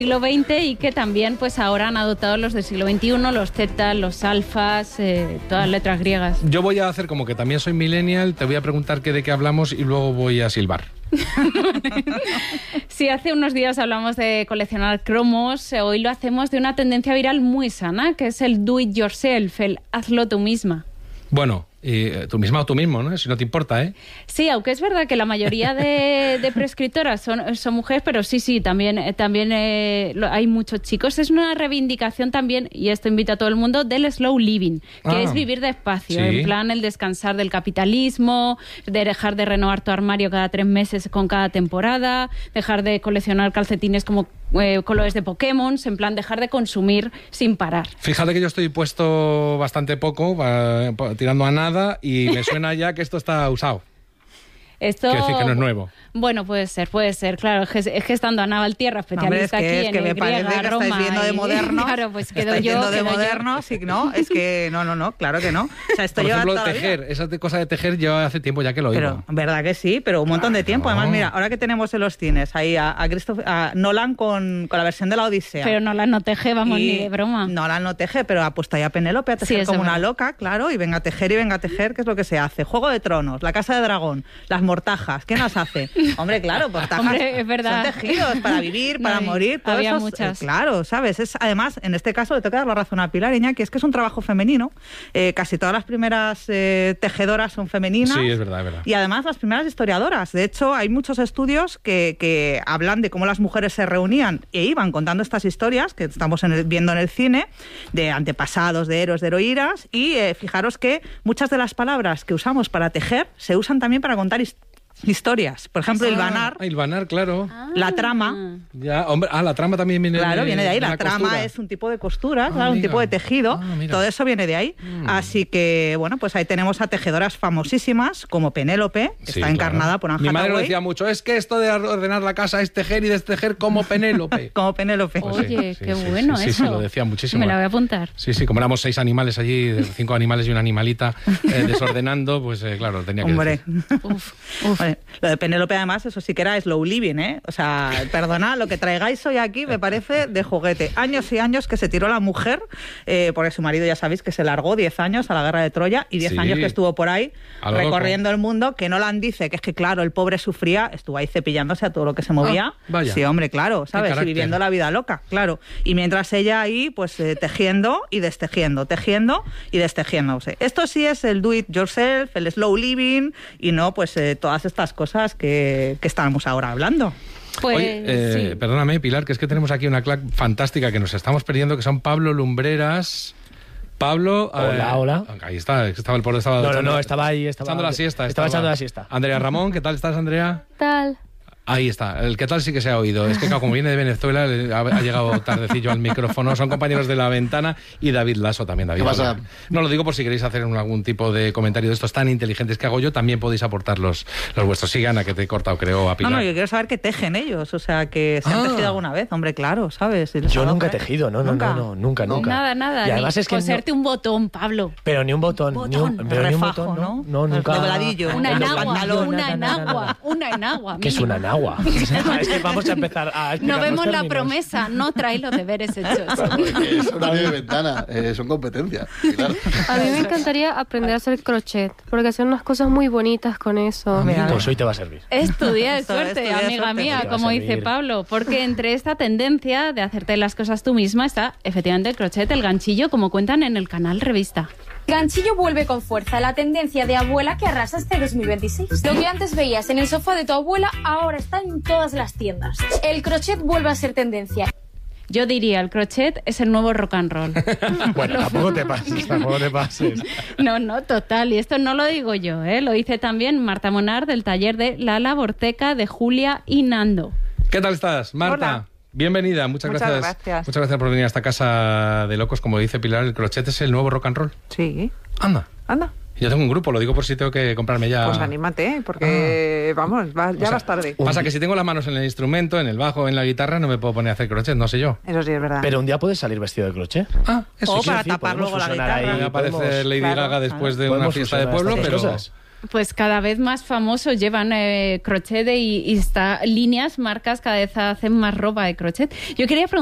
siglo XX y que también pues ahora han adoptado los del siglo XXI, los zetas, los alfas, todas las letras griegas. Yo voy a hacer como que también soy millennial, te voy a preguntar de qué hablamos y luego voy a silbar. Sí, hace unos días hablamos de coleccionar cromos, hoy lo hacemos de una tendencia viral muy sana, que es el do it yourself, el hazlo tú misma. Bueno, tú misma o tú mismo, ¿no? Si no te importa, ¿eh? Sí, aunque es verdad que la mayoría de prescriptoras son mujeres, pero sí, también hay muchos chicos. Es una reivindicación también, y esto invita a todo el mundo, del slow living, que es vivir despacio, sí. En plan el descansar del capitalismo, de dejar de renovar tu armario cada 3 meses con cada temporada, dejar de coleccionar calcetines como colores de Pokémon, en plan dejar de consumir sin parar. Fíjate que yo estoy puesto bastante poco, tirando a nada, y me suena ya que esto está usado. Esto... Quiero decir que no es nuevo. Bueno, puede ser, claro. Es que estando Anábal Tierra, especialista aquí en que me griega, parece que Roma, estáis viendo de modernos. Claro, pues quedo estáis yo. Viendo de modernos, sí, no, es que no, claro que no. O sea, esto por ejemplo, lleva tejer, esa cosa de tejer lleva hace tiempo ya que lo oigo. Pero, verdad que sí, pero un montón de tiempo. Además, mira, ahora que tenemos en los cines ahí a Nolan con la versión de la Odisea. Pero Nolan no teje, vamos, ni de broma. Nolan no teje, pero ha puesto ahí a Penélope a tejer como una loca, claro, y venga a tejer, que es lo que se hace. Juego de Tronos, La Casa de Dragón, Las Mortajas, ¿qué nos hace? Hombre, claro, mortajas. Hombre, es verdad. Son tejidos para vivir, para morir. Todo había eso muchas. Claro, ¿sabes? Además, en este caso le tengo que dar la razón a Pilar, Iñaki, es que es un trabajo femenino. Casi todas las primeras tejedoras son femeninas. Sí, es verdad, es verdad. Y además las primeras historiadoras. De hecho, hay muchos estudios que hablan de cómo las mujeres se reunían e iban contando estas historias que estamos viendo en el cine, de antepasados, de héroes, de heroínas. Y fijaros que muchas de las palabras que usamos para tejer se usan también para contar historias. Por ejemplo, hilvanar, claro. La trama. Ya, hombre, la trama también viene viene de ahí. La trama costura. es un tipo de costura, claro, un tipo de tejido. Todo eso viene de ahí. Así que, bueno, pues ahí tenemos a tejedoras famosísimas como Penélope, que está encarnada por Anne Hathaway. Mi madre lo decía mucho, es que esto de ordenar la casa es tejer y destejer como Penélope. Como Penélope. Pues oye, qué bueno eso. Sí, lo decía muchísimo. Me la voy a apuntar. Sí, como éramos 6 animales allí, 5 animales y una animalita desordenando, pues claro, tenía que decir. Uf. Vale. Lo de Penélope, además, eso sí que era slow living, ¿eh? O sea, perdona, lo que traigáis hoy aquí me parece de juguete. Años y años que se tiró la mujer, porque su marido, ya sabéis, que se largó 10 años a la guerra de Troya y 10 años que estuvo por ahí recorriendo el mundo, que Nolan dice que es que, claro, el pobre sufría, estuvo ahí cepillándose a todo lo que se movía. Vaya. Sí, hombre, claro, ¿sabes? Y viviendo la vida loca, claro. Y mientras ella ahí, pues, tejiendo y destejiendo, tejiendo y destejiéndose. Esto sí es el do it yourself, el slow living y no, pues, todas estas cosas que estábamos ahora hablando. Pues, Oye, perdóname, Pilar, que es que tenemos aquí una clac fantástica que nos estamos perdiendo, que son Pablo Lumbreras. Pablo... Hola. Ahí está, estaba el pobre... No, estaba ahí. Echando la siesta. Estaba echando la siesta. Andrea Ramón, ¿qué tal estás, Andrea? Tal. Ahí está, el qué tal sí que se ha oído. Es que como viene de Venezuela, ha llegado tardecillo al micrófono. Son compañeros de La Ventana y David Lasso también. David, ¿qué pasa? No lo digo por si queréis hacer algún tipo de comentario de estos tan inteligentes que hago yo, también podéis aportar los vuestros. Sí, Ana, que te he cortado, creo, a Pilar. No, yo quiero saber qué tejen ellos, o sea, que se han tejido alguna vez, hombre, claro, ¿sabes? Yo nunca he tejido, nunca. Nada. Y además es que coserte un botón, Pablo. Pero ni un botón. Ni un refajo, botón, ¿no? Nunca. Dobladillo. Una No. enagua. ¿Qué es una enagua? Es que vamos a empezar a explicar No vemos los la términos. promesa, no traes los deberes hechos. Es una de Ventana, son competencias. Claro. A mí me encantaría aprender a hacer crochet, porque hacen unas cosas muy bonitas con eso. Pues hoy te va a servir. Estudia de Esto, suerte, estudia de amiga suerte. mía, Te va a como dice servir. Pablo, porque entre esta tendencia de hacerte las cosas tú misma está efectivamente el crochet, el ganchillo, como cuentan en el canal Revista. Ganchillo vuelve con fuerza, la tendencia de abuela que arrasa este 2026. Lo que antes veías en el sofá de tu abuela, ahora está en todas las tiendas. El crochet vuelve a ser tendencia. Yo diría, el crochet es el nuevo rock and roll. Bueno, tampoco te pases. No, total. Y esto no lo digo yo, ¿eh? Lo dice también Marta Monar del taller de Lala Borteca de Julia y Nando. ¿Qué tal estás, Marta? Hola. Bienvenida, muchas gracias. Muchas gracias por venir a esta casa de locos. Como dice Pilar, el crochet es el nuevo rock and roll. Sí. Anda. Yo tengo un grupo, lo digo por si tengo que comprarme ya... Pues anímate, porque vamos, vas tarde. Pasa que si tengo las manos en el instrumento, en el bajo, en la guitarra, no me puedo poner a hacer crochet, no sé yo. Eso sí es verdad. Pero un día puedes salir vestido de crochet. Eso O sí. para sí, tapar podemos luego la fusionar guitarra. ahí. Me aparece Lady Gaga después de una Podemos fiesta de fusionar pueblo, estas pero... cosas. Pues cada vez más famosos llevan crochet líneas, marcas cada vez hacen más ropa de crochet. Yo quería